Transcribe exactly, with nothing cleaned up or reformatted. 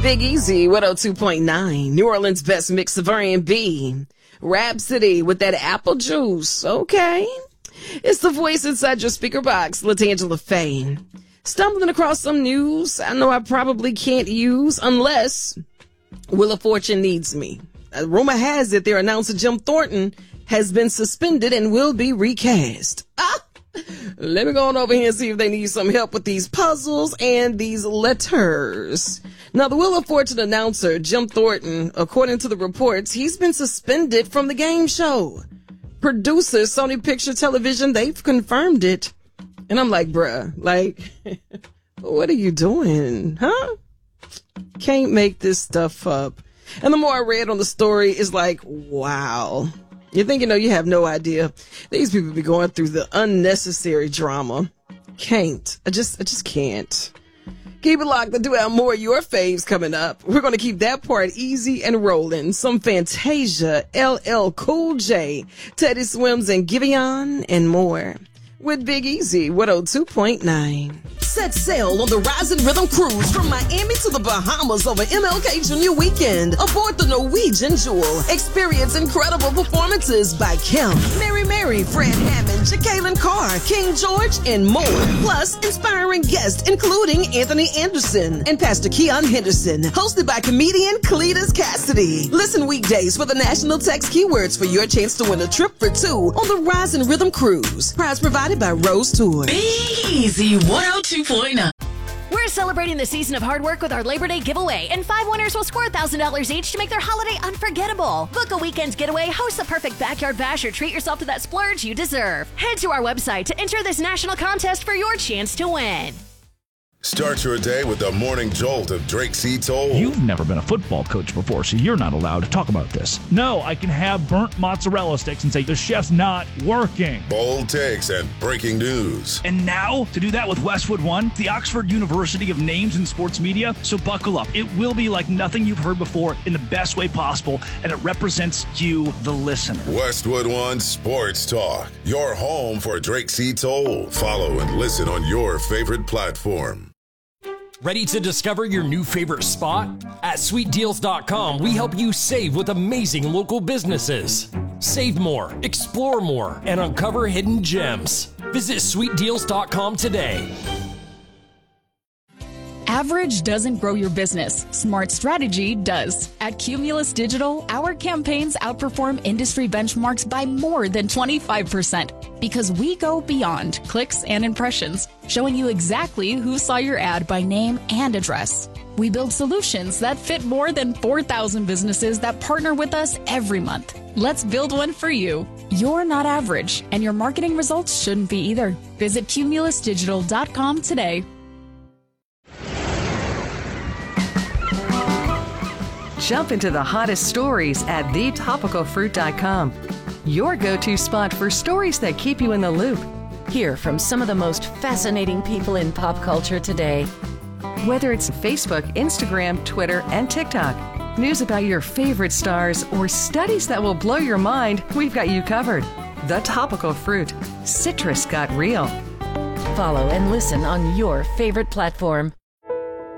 Big Easy, one oh two point nine. New Orleans' best mix of R and B. Rhapsody with that apple juice. Okay. It's the voice inside your speaker box, LaTangela Faye. Stumbling across some news I know I probably can't use unless Wheel of Fortune needs me. A rumor has it their announcer Jim Thornton has been suspended and will be recast. Ah! Let me go on over here and see if they need some help with these puzzles and these letters. Now, the Wheel of Fortune announcer, Jim Thornton, according to the reports, he's been suspended from the game show. Producers, Sony Picture Television, they've confirmed it. And I'm like, bruh, like, what are you doing, huh? Can't make this stuff up. And the more I read on the story, is like, wow. You think you know, you have no idea. These people be going through the unnecessary drama. Can't. I just, I just can't. Keep it locked. I do have more of your faves coming up. We're going to keep that part easy and rolling. Some Fantasia, L L Cool J, Teddy Swims and Giveon, and more. With Big Easy, one oh two point nine. Set sail on the Rising Rhythm Cruise from Miami to the Bahamas over M L K Junior Weekend. Aboard the Norwegian Jewel. Experience incredible performances by Kim, Mary Mary, Fred Hammond, Jacqueline Carr, King George, and more. Plus, inspiring guests including Anthony Anderson and Pastor Keon Henderson. Hosted by comedian Cletus Cassidy. Listen weekdays for the national text keywords for your chance to win a trip for two on the Rising Rhythm Cruise. Prize provided by Rose Tour. Big Easy one oh two point nine. We're celebrating the season of hard work with our Labor Day giveaway, and five winners will score one thousand dollars each to make their holiday unforgettable. Book a weekend's getaway, host the perfect backyard bash, or treat yourself to that splurge you deserve. Head to our website to enter this national contest for your chance to win. Start your day with the morning jolt of Drake C. Toll. You've never been a football coach before, so you're not allowed to talk about this. No, I can have burnt mozzarella sticks and say the chef's not working. Bold takes and breaking news. And now, to do that with Westwood One, the Oxford University of names in sports media. So buckle up. It will be like nothing you've heard before in the best way possible, and it represents you, the listener. Westwood One Sports Talk, your home for Drake C. Toll. Follow and listen on your favorite platform. Ready to discover your new favorite spot? At sweet deals dot com, we help you save with amazing local businesses. Save more, explore more, and uncover hidden gems. Visit sweet deals dot com today. Average doesn't grow your business. Smart strategy does. At Cumulus Digital, our campaigns outperform industry benchmarks by more than twenty-five percent because we go beyond clicks and impressions, showing you exactly who saw your ad by name and address. We build solutions that fit more than four thousand businesses that partner with us every month. Let's build one for you. You're not average, and your marketing results shouldn't be either. Visit cumulus digital dot com today. Jump into the hottest stories at the topical fruit dot com. Your go-to spot for stories that keep you in the loop. Hear from some of the most fascinating people in pop culture today. Whether it's Facebook, Instagram, Twitter, and TikTok, news about your favorite stars, or studies that will blow your mind, we've got you covered. The Topical Fruit. Citrus got real. Follow and listen on your favorite platform.